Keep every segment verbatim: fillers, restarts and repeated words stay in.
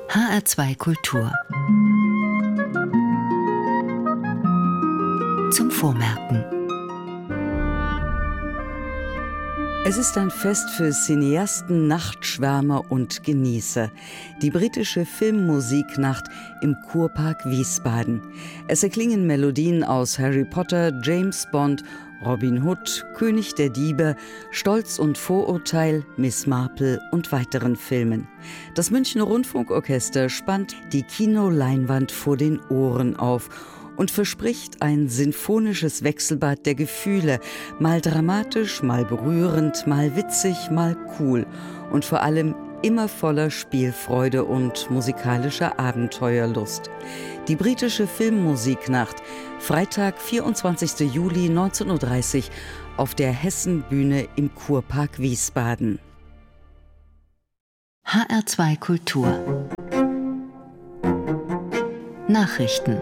H R zwei Kultur. Zum Vormerken. Es ist ein Fest für Cineasten, Nachtschwärmer und Genießer. Die britische Filmmusiknacht im Kurpark Wiesbaden. Es erklingen Melodien aus Harry Potter, James Bond, Robin Hood, König der Diebe, Stolz und Vorurteil, Miss Marple und weiteren Filmen. Das Münchner Rundfunkorchester spannt die Kinoleinwand vor den Ohren auf und verspricht ein sinfonisches Wechselbad der Gefühle, mal dramatisch, mal berührend, mal witzig, mal cool und vor allem immer voller Spielfreude und musikalischer Abenteuerlust. Die britische Filmmusiknacht, Freitag, vierundzwanzigster Juli neunzehn Uhr dreißig auf der Hessenbühne im Kurpark Wiesbaden. H R zwei Kultur. Nachrichten.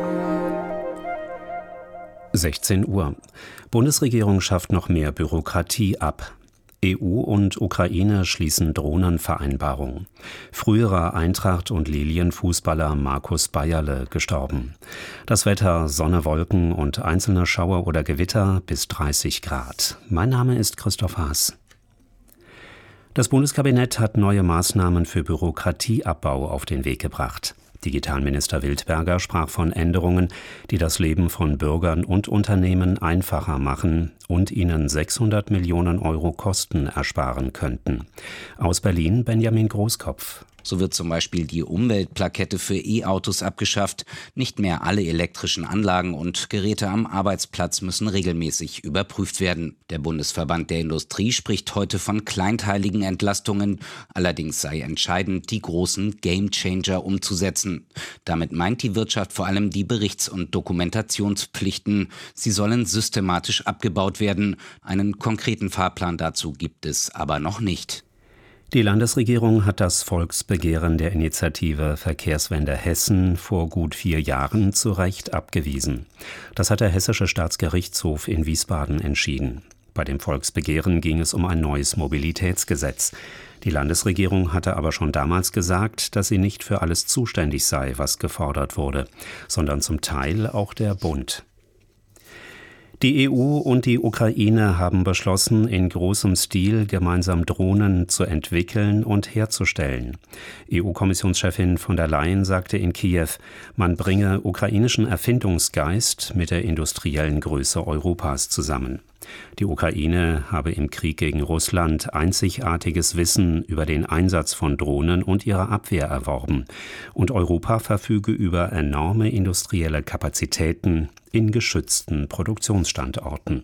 sechzehn Uhr. Bundesregierung schafft noch mehr Bürokratie ab. E U und Ukraine schließen Drohnenvereinbarung. Früherer Eintracht- und Lilien-Fußballer Markus Bayerle gestorben. Das Wetter: Sonne, Wolken und einzelne Schauer oder Gewitter bis dreißig Grad. Mein Name ist Christoph Haas. Das Bundeskabinett hat neue Maßnahmen für Bürokratieabbau auf den Weg gebracht. Digitalminister Wildberger sprach von Änderungen, die das Leben von Bürgern und Unternehmen einfacher machen und ihnen sechshundert Millionen Euro Kosten ersparen könnten. Aus Berlin Benjamin Großkopf. So wird zum Beispiel die Umweltplakette für E-Autos abgeschafft. Nicht mehr alle elektrischen Anlagen und Geräte am Arbeitsplatz müssen regelmäßig überprüft werden. Der Bundesverband der Industrie spricht heute von kleinteiligen Entlastungen. Allerdings sei entscheidend, die großen Gamechanger umzusetzen. Damit meint die Wirtschaft vor allem die Berichts- und Dokumentationspflichten. Sie sollen systematisch abgebaut werden. Einen konkreten Fahrplan dazu gibt es aber noch nicht. Die Landesregierung hat das Volksbegehren der Initiative Verkehrswende Hessen vor gut vier Jahren zu Recht abgewiesen. Das hat der Hessische Staatsgerichtshof in Wiesbaden entschieden. Bei dem Volksbegehren ging es um ein neues Mobilitätsgesetz. Die Landesregierung hatte aber schon damals gesagt, dass sie nicht für alles zuständig sei, was gefordert wurde, sondern zum Teil auch der Bund. Die E U und die Ukraine haben beschlossen, in großem Stil gemeinsam Drohnen zu entwickeln und herzustellen. E U-Kommissionschefin von der Leyen sagte in Kiew, man bringe ukrainischen Erfindungsgeist mit der industriellen Größe Europas zusammen. Die Ukraine habe im Krieg gegen Russland einzigartiges Wissen über den Einsatz von Drohnen und ihre Abwehr erworben. Und Europa verfüge über enorme industrielle Kapazitäten in geschützten Produktionsstandorten.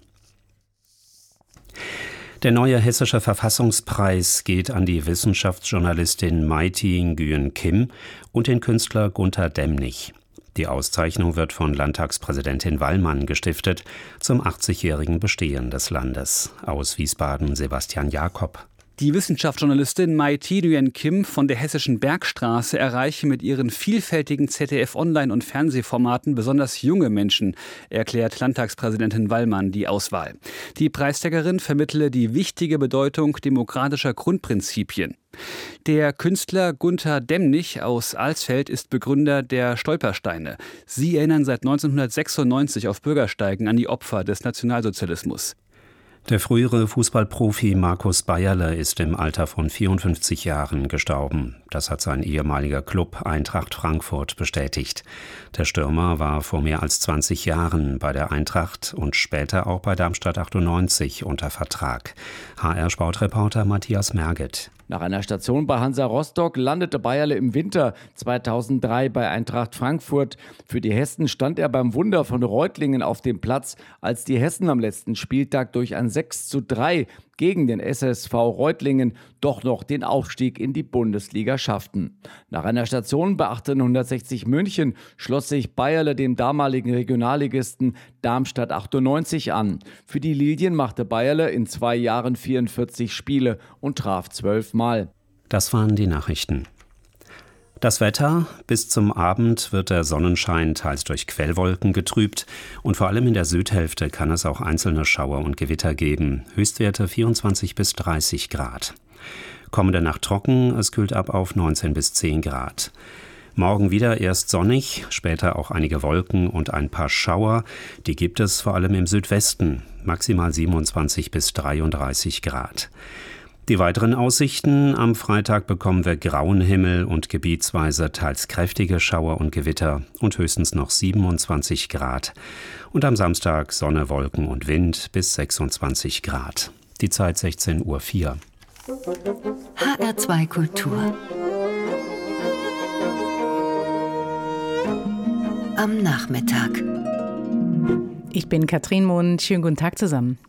Der neue hessische Verfassungspreis geht an die Wissenschaftsjournalistin Maiti Nguyen Kim und den Künstler Gunter Demnig. Die Auszeichnung wird von Landtagspräsidentin Wallmann gestiftet zum achtzigjährigen Bestehen des Landes. Aus Wiesbaden Sebastian Jakob. Die Wissenschaftsjournalistin Maiti Nguyen Kim von der Hessischen Bergstraße erreiche mit ihren vielfältigen Z D F-Online- und Fernsehformaten besonders junge Menschen, erklärt Landtagspräsidentin Wallmann die Auswahl. Die Preisträgerin vermittle die wichtige Bedeutung demokratischer Grundprinzipien. Der Künstler Gunter Demnig aus Alsfeld ist Begründer der Stolpersteine. Sie erinnern seit neunzehnhundertsechsundneunzig auf Bürgersteigen an die Opfer des Nationalsozialismus. Der frühere Fußballprofi Markus Bayerle ist im Alter von vierundfünfzig Jahren gestorben. Das hat sein ehemaliger Club Eintracht Frankfurt bestätigt. Der Stürmer war vor mehr als zwanzig Jahren bei der Eintracht und später auch bei Darmstadt achtundneunzig unter Vertrag. H R-Sportreporter Matthias Merget. Nach einer Station bei Hansa Rostock landete Bayerle im Winter zweitausenddrei bei Eintracht Frankfurt. Für die Hessen stand er beim Wunder von Reutlingen auf dem Platz, als die Hessen am letzten Spieltag durch ein sechs zu drei gegen den S S V Reutlingen doch noch den Aufstieg in die Bundesliga schafften. Nach einer Station bei achtzehnhundertsechzig München schloss sich Bayerle dem damaligen Regionalligisten Darmstadt achtundneunzig an. Für die Lilien machte Bayerle in zwei Jahren vierundvierzig Spiele und traf zwölf Mal. Das waren die Nachrichten. Das Wetter: Bis zum Abend wird der Sonnenschein teils durch Quellwolken getrübt und vor allem in der Südhälfte kann es auch einzelne Schauer und Gewitter geben. Höchstwerte vierundzwanzig bis dreißig Grad. Kommende Nacht trocken, es kühlt ab auf neunzehn bis zehn Grad. Morgen wieder erst sonnig, später auch einige Wolken und ein paar Schauer. Die gibt es vor allem im Südwesten, maximal siebenundzwanzig bis dreiunddreißig Grad. Die weiteren Aussichten: Am Freitag bekommen wir grauen Himmel und gebietsweise teils kräftige Schauer und Gewitter und höchstens noch siebenundzwanzig Grad. Und am Samstag Sonne, Wolken und Wind bis sechsundzwanzig Grad. Die Zeit sechzehn Uhr vier. H R zwei Kultur. Am Nachmittag. Ich bin Katrin Mund. Schönen guten Tag zusammen.